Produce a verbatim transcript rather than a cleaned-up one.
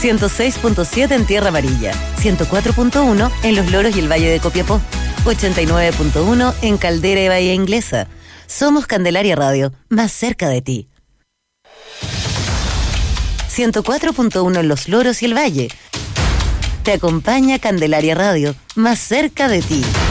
ciento seis punto siete en Tierra Amarilla, ciento cuatro punto uno en Los Loros y el Valle de Copiapó, ochenta y nueve punto uno en Caldera y Bahía Inglesa. Somos Candelaria Radio, más cerca de ti. ciento cuatro punto uno en Los Loros y el Valle. Te acompaña Candelaria Radio, más cerca de ti.